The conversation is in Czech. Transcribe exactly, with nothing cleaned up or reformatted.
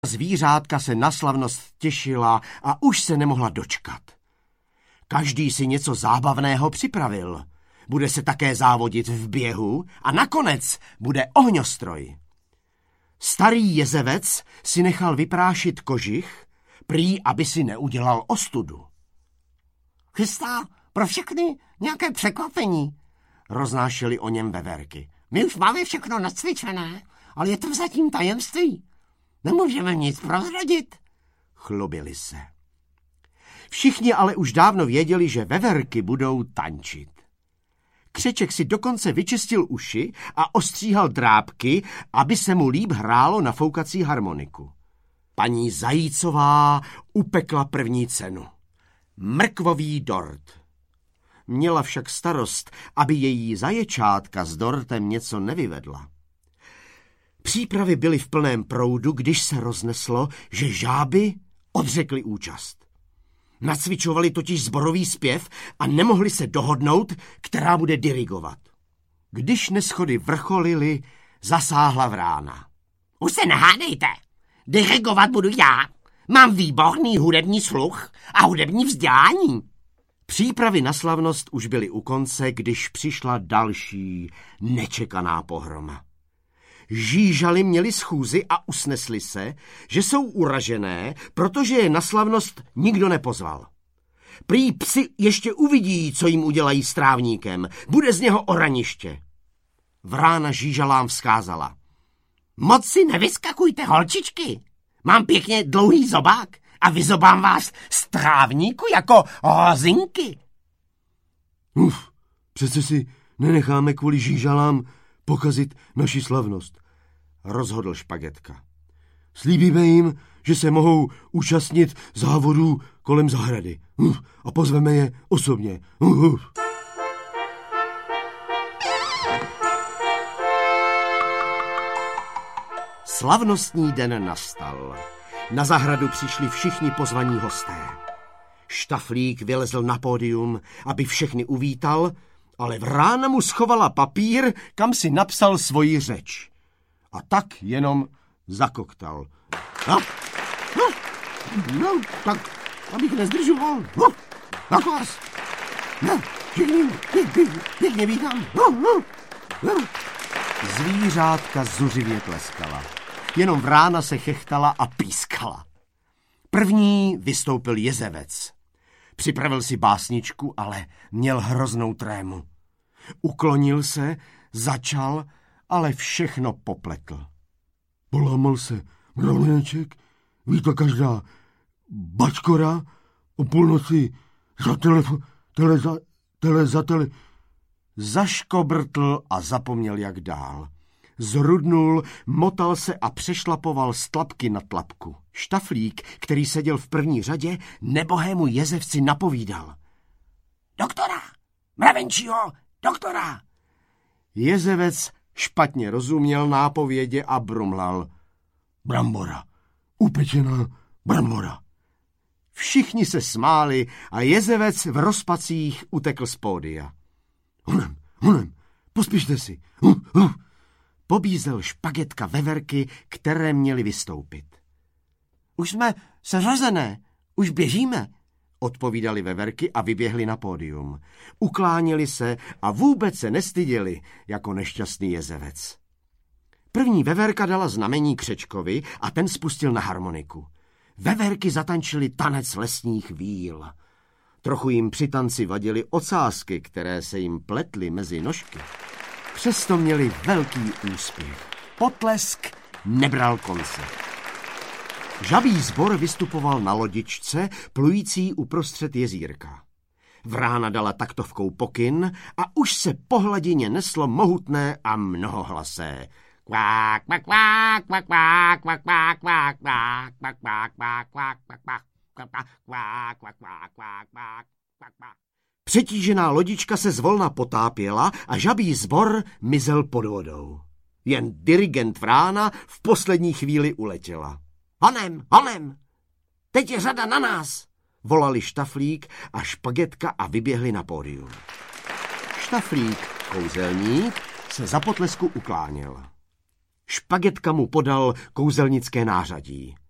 Zvířátka se na slavnost těšila a už se nemohla dočkat. Každý si něco zábavného připravil. Bude se také závodit v běhu a nakonec bude ohňostroj. Starý jezevec si nechal vyprášit kožich, prý, aby si neudělal ostudu. Chystá pro všechny nějaké překvapení, roznášeli o něm veverky. My už máme všechno nacvičené, ale je to zatím tajemství. Nemůžeme nic prozradit. Chlubili se. Všichni ale už dávno věděli, že veverky budou tančit. Křeček si dokonce vyčistil uši a ostříhal drápky, aby se mu líp hrálo na foukací harmoniku. Paní Zajícová upekla první cenu. Mrkvový dort. Měla však starost, aby její zaječátka s dortem něco nevyvedla. Přípravy byly v plném proudu, když se rozneslo, že žáby odřekly účast. Nacvičovali totiž sborový zpěv a nemohli se dohodnout, která bude dirigovat. Když neschody vrcholily, zasáhla vrána. Už se nehádejte, dirigovat budu já. Mám výborný hudební sluch a hudební vzdělání. Přípravy na slavnost už byly u konce, když přišla další nečekaná pohroma. Žížaly měli schůzi a usnesli se, že jsou uražené, protože je na slavnost nikdo nepozval. Prý psi ještě uvidí, co jim udělají s trávníkem. Bude z něho oraniště. Vrána žížalám vzkázala. Moc si nevyskakujte, holčičky. Mám pěkně dlouhý zobák a vyzobám vás z trávníku jako hozinky. Uf, přece si nenecháme kvůli žížalám pokazit naši slavnost, rozhodl Špagetka. Slíbíme jim, že se mohou účastnit závodů kolem zahrady. Uf, a pozveme je osobně. Uf. Slavnostní den nastal. Na zahradu přišli všichni pozvaní hosté. Štaflík vylezl na pódium, aby všechny uvítal, ale Vrána mu schovala papír, kam si napsal svoji řeč. A tak jenom zakoktal. No, no, no tak, abych nezdržoval. No, tak vás. No, všichni, pěkně vítám. No, no, no. Zvířátka zuřivě tleskala. Jenom Vrána se chechtala a pískala. První vystoupil jezevec. Připravil si básničku, ale měl hroznou trému. Uklonil se, začal, ale všechno popletl. Polámal se mravněček, ví to každá bačkora, o půlnoci za telefon, tele, za, tele, za tele. Zaškobrtl a zapomněl, jak dál. Zrudnul, motal se a přešlapoval z tlapky na tlapku. Štaflík, který seděl v první řadě, nebohému jezevci napovídal. Doktora, mravenčího, doktora. Jezevec špatně rozuměl nápovědě a brumlal. Brambora, upečená brambora. Všichni se smáli a jezevec v rozpacích utekl z pódia. Honem, honem, pospíšte si. Uh, uh. Pobízel Špagetka veverky, které měly vystoupit. Už jsme seřazené, už běžíme, odpovídali veverky a vyběhli na pódium. Uklánili se a vůbec se nestyděli jako nešťastný jezevec. První veverka dala znamení Křečkovi a ten spustil na harmoniku. Veverky zatančily tanec lesních víl. Trochu jim při tanci vadily ocásky, které se jim pletly mezi nožky. Přesto měli velký úspěch. Potlesk nebral konce. Žabí sbor vystupoval na lodičce, plující uprostřed jezírka. Vrána dala taktovkou pokyn a už se po hladině neslo mohutné a mnohohlasé. Kvák, kvák, kvák, kvák, kvák, kvák, kvák, kvák, kvák, kvák, kvák, kvák, kvák, kvák, kvák, kvák, kvák, kvák, kvák. Přetížená lodička se zvolna potápěla a žabí sbor mizel pod vodou. Jen dirigent Vrána v poslední chvíli uletěla. Honem, honem, teď je řada na nás, volali Štaflík a Špagetka a vyběhli na pódium. Štaflík, kouzelník, se za potlesku ukláněl. Špagetka mu podal kouzelnické nářadí.